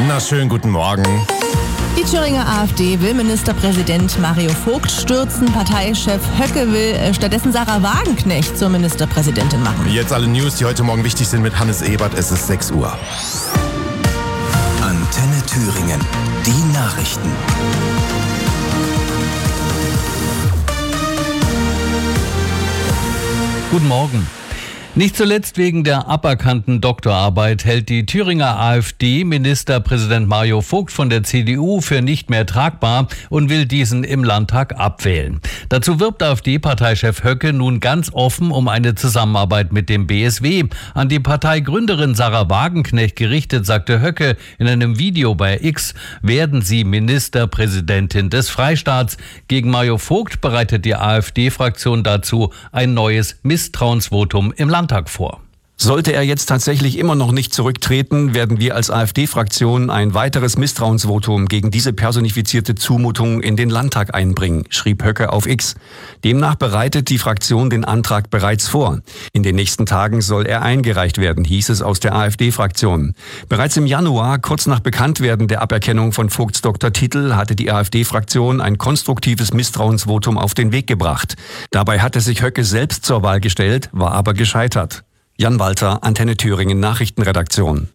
Na, schönen guten Morgen. Die Thüringer AfD will Ministerpräsident Mario Vogt stürzen. Parteichef Höcke will stattdessen Sarah Wagenknecht zur Ministerpräsidentin machen. Jetzt alle News, die heute Morgen wichtig sind mit Hannes Ebert. Es ist 6 Uhr. Antenne Thüringen. Die Nachrichten. Guten Morgen. Nicht zuletzt wegen der aberkannten Doktorarbeit hält die Thüringer AfD Ministerpräsident Mario Vogt von der CDU für nicht mehr tragbar und will diesen im Landtag abwählen. Dazu wirbt AfD-Parteichef Höcke nun ganz offen um eine Zusammenarbeit mit dem BSW. An die Parteigründerin Sarah Wagenknecht gerichtet, sagte Höcke in einem Video bei X, werden sie Ministerpräsidentin des Freistaats. Gegen Mario Vogt bereitet die AfD-Fraktion dazu ein neues Misstrauensvotum im Landtag vor. Sollte er jetzt tatsächlich immer noch nicht zurücktreten, werden wir als AfD-Fraktion ein weiteres Misstrauensvotum gegen diese personifizierte Zumutung in den Landtag einbringen, schrieb Höcke auf X. Demnach bereitet die Fraktion den Antrag bereits vor. In den nächsten Tagen soll er eingereicht werden, hieß es aus der AfD-Fraktion. Bereits im Januar, kurz nach Bekanntwerden der Aberkennung von Vogts Doktortitel, hatte die AfD-Fraktion ein konstruktives Misstrauensvotum auf den Weg gebracht. Dabei hatte sich Höcke selbst zur Wahl gestellt, war aber gescheitert. Jan Walter, Antenne Thüringen Nachrichtenredaktion.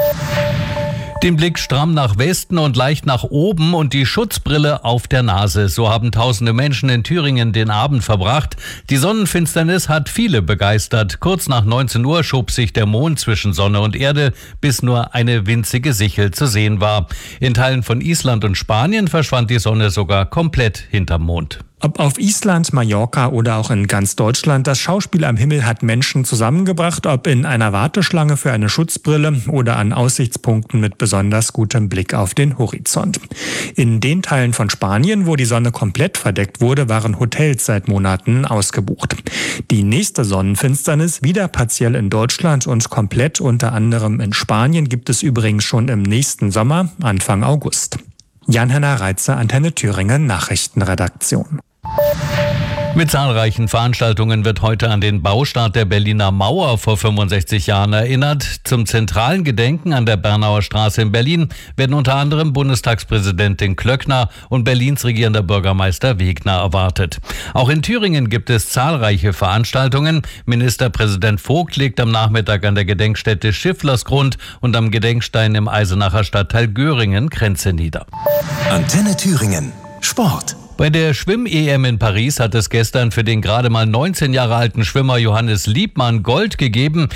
Den Blick stramm nach Westen und leicht nach oben und die Schutzbrille auf der Nase. So haben tausende Menschen in Thüringen den Abend verbracht. Die Sonnenfinsternis hat viele begeistert. Kurz nach 19 Uhr schob sich der Mond zwischen Sonne und Erde, bis nur eine winzige Sichel zu sehen war. In Teilen von Island und Spanien verschwand die Sonne sogar komplett hinterm Mond. Ob auf Island, Mallorca oder auch in ganz Deutschland, das Schauspiel am Himmel hat Menschen zusammengebracht, ob in einer Warteschlange für eine Schutzbrille oder an Aussichtspunkten mit besonders gutem Blick auf den Horizont. In den Teilen von Spanien, wo die Sonne komplett verdeckt wurde, waren Hotels seit Monaten ausgebucht. Die nächste Sonnenfinsternis, wieder partiell in Deutschland und komplett unter anderem in Spanien, gibt es übrigens schon im nächsten Sommer, Anfang August. Jan-Henner Reitzer, Antenne Thüringen Nachrichtenredaktion. Mit zahlreichen Veranstaltungen wird heute an den Baustart der Berliner Mauer vor 65 Jahren erinnert. Zum zentralen Gedenken an der Bernauer Straße in Berlin werden unter anderem Bundestagspräsidentin Klöckner und Berlins regierender Bürgermeister Wegner erwartet. Auch in Thüringen gibt es zahlreiche Veranstaltungen. Ministerpräsident Vogt legt am Nachmittag an der Gedenkstätte Schifflersgrund und am Gedenkstein im Eisenacher Stadtteil Göringen Kränze nieder. Antenne Thüringen. Sport. Bei der Schwimm-EM in Paris hat es gestern für den gerade mal 19 Jahre alten Schwimmer Johannes Liebmann Gold gegeben.